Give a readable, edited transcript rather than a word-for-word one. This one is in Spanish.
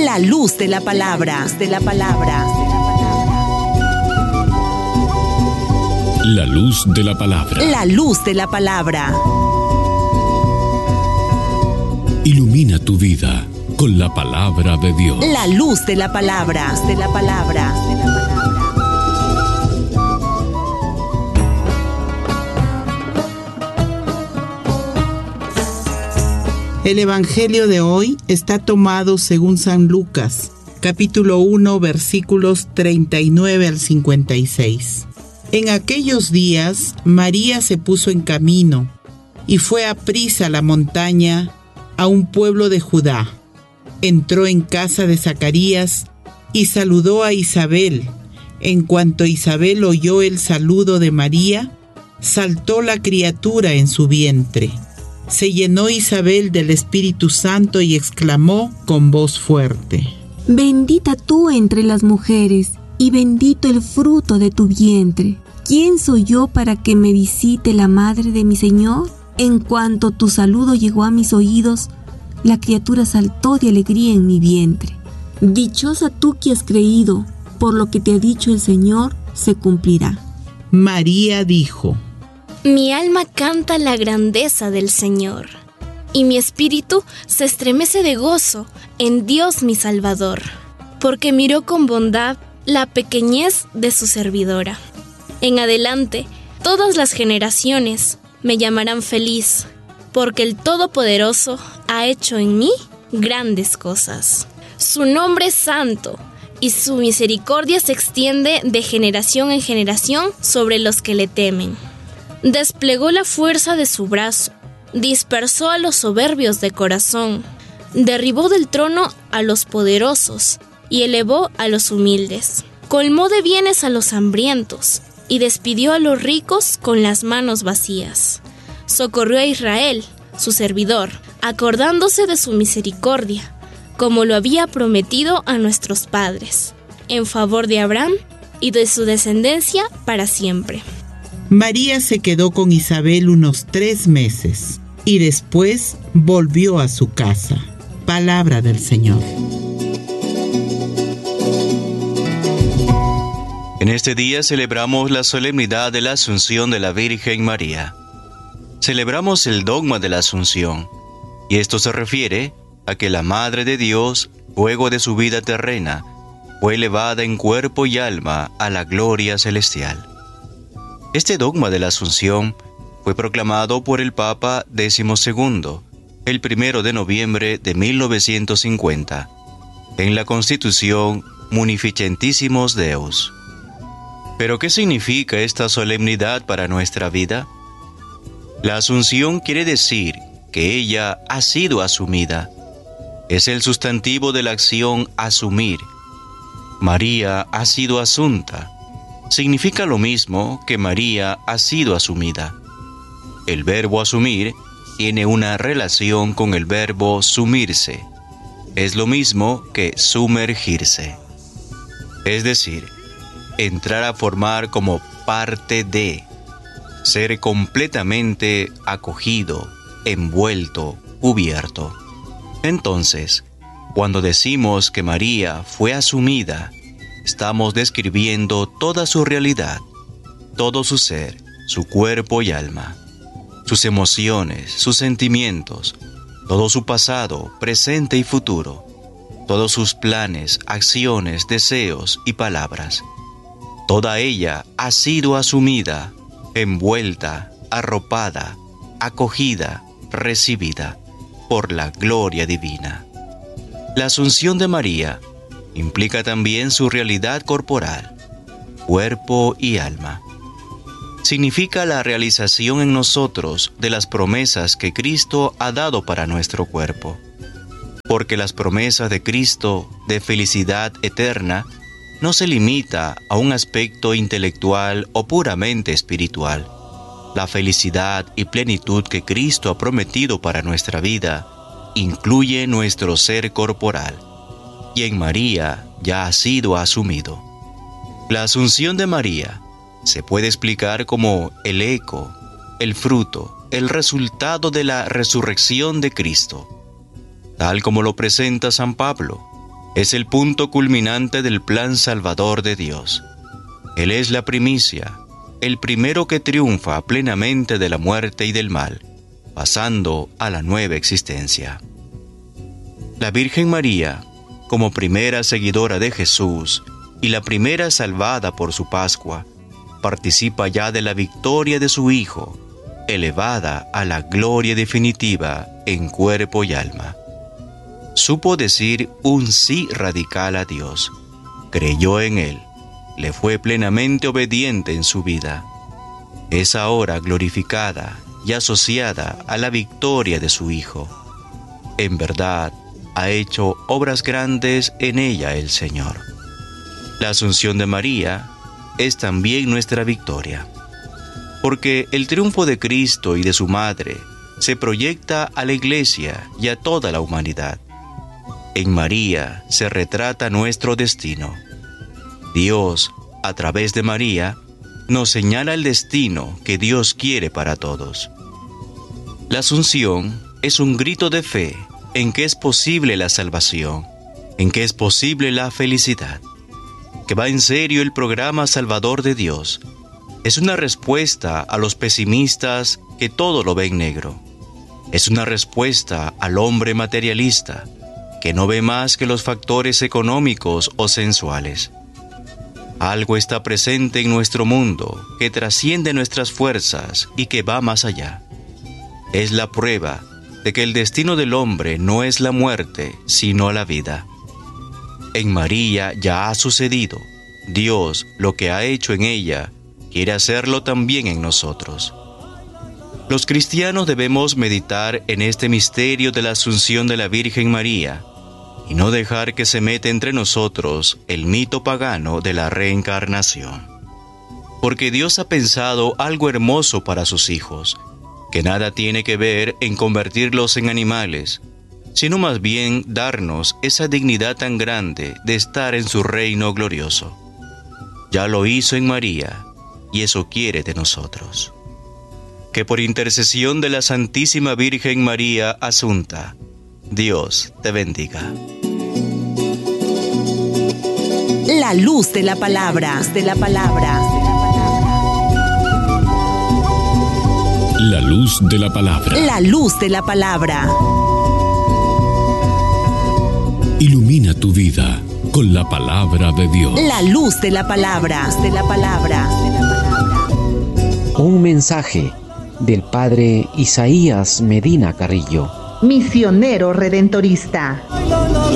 La luz de la palabra. La luz de la palabra. La luz de la palabra. Ilumina tu vida con la palabra de Dios. La luz de la palabra. El Evangelio de hoy está tomado según San Lucas, capítulo 1, versículos 39 al 56. En aquellos días, María se puso en camino y fue aprisa a la montaña, a un pueblo de Judá. Entró en casa de Zacarías y saludó a Isabel. En cuanto Isabel oyó el saludo de María, saltó la criatura en su vientre. Se llenó Isabel del Espíritu Santo y exclamó con voz fuerte: Bendita tú entre las mujeres, y bendito el fruto de tu vientre. ¿Quién soy yo para que me visite la madre de mi Señor? En cuanto tu saludo llegó a mis oídos, la criatura saltó de alegría en mi vientre. Dichosa tú que has creído, por lo que te ha dicho el Señor, se cumplirá. María dijo: Mi alma canta la grandeza del Señor, y mi espíritu se estremece de gozo en Dios mi Salvador, porque miró con bondad la pequeñez de su servidora. En adelante, todas las generaciones me llamarán feliz, porque el Todopoderoso ha hecho en mí grandes cosas. Su nombre es santo, y su misericordia se extiende de generación en generación sobre los que le temen. Desplegó la fuerza de su brazo, dispersó a los soberbios de corazón, derribó del trono a los poderosos y elevó a los humildes. Colmó de bienes a los hambrientos y despidió a los ricos con las manos vacías. Socorrió a Israel, su servidor, acordándose de su misericordia, como lo había prometido a nuestros padres, en favor de Abraham y de su descendencia para siempre. María se quedó con Isabel unos 3 meses y después volvió a su casa. Palabra del Señor. En este día celebramos la solemnidad de la Asunción de la Virgen María. Celebramos el dogma de la Asunción, y esto se refiere a que la Madre de Dios, fuego de su vida terrena, fue elevada en cuerpo y alma a la gloria celestial. Este dogma de la Asunción fue proclamado por el Papa XII, el 1 de noviembre de 1950, en la Constitución Munificentissimos Deus. ¿Pero qué significa esta solemnidad para nuestra vida? La Asunción quiere decir que ella ha sido asumida. Es el sustantivo de la acción asumir. María ha sido asunta. Significa lo mismo que María ha sido asumida. El verbo asumir tiene una relación con el verbo sumirse. Es lo mismo que sumergirse. Es decir, entrar a formar como parte de, ser completamente acogido, envuelto, cubierto. Entonces, cuando decimos que María fue asumida, estamos describiendo toda su realidad, todo su ser, su cuerpo y alma, sus emociones, sus sentimientos, todo su pasado, presente y futuro, todos sus planes, acciones, deseos y palabras. Toda ella ha sido asumida, envuelta, arropada, acogida, recibida por la gloria divina. La Asunción de María implica también su realidad corporal, cuerpo y alma. Significa la realización en nosotros de las promesas que Cristo ha dado para nuestro cuerpo. Porque las promesas de Cristo de felicidad eterna no se limita a un aspecto intelectual o puramente espiritual. La felicidad y plenitud que Cristo ha prometido para nuestra vida incluye nuestro ser corporal, y en María ya ha sido asumido. La Asunción de María se puede explicar como el eco, el fruto, el resultado de la resurrección de Cristo, tal como lo presenta San Pablo Es el punto culminante del plan salvador de Dios. Él es la primicia, el primero que triunfa plenamente de la muerte y del mal, pasando a la nueva existencia. La Virgen María, como primera seguidora de Jesús y la primera salvada por su Pascua, participa ya de la victoria de su Hijo, elevada a la gloria definitiva en cuerpo y alma. Supo decir un sí radical a Dios, creyó en Él, le fue plenamente obediente en su vida. Es ahora glorificada y asociada a la victoria de su Hijo. En verdad, ha hecho obras grandes en ella el Señor. La Asunción de María es también nuestra victoria, porque el triunfo de Cristo y de su Madre se proyecta a la Iglesia y a toda la humanidad. En María se retrata nuestro destino. Dios, a través de María, nos señala el destino que Dios quiere para todos. La Asunción es un grito de fe en que es posible la salvación, en que es posible la felicidad, que va en serio el programa salvador de Dios. Es una respuesta a los pesimistas que todo lo ven negro. Es una respuesta al hombre materialista, que no ve más que los factores económicos o sensuales. Algo está presente en nuestro mundo que trasciende nuestras fuerzas y que va más allá. Es la prueba de que el destino del hombre no es la muerte, sino la vida. En María ya ha sucedido. Dios, lo que ha hecho en ella, quiere hacerlo también en nosotros. Los cristianos debemos meditar en este misterio de la Asunción de la Virgen María y no dejar que se meta entre nosotros el mito pagano de la reencarnación. Porque Dios ha pensado algo hermoso para sus hijos, que nada tiene que ver en convertirlos en animales, sino más bien darnos esa dignidad tan grande de estar en su reino glorioso. Ya lo hizo en María, y eso quiere de nosotros. Que por intercesión de la Santísima Virgen María Asunta, Dios te bendiga. La luz de la palabra. La luz de la palabra. La luz de la palabra. Ilumina tu vida con la palabra de Dios. La luz de la palabra. Un mensaje del Padre Isaías Medina Carrillo, misionero redentorista.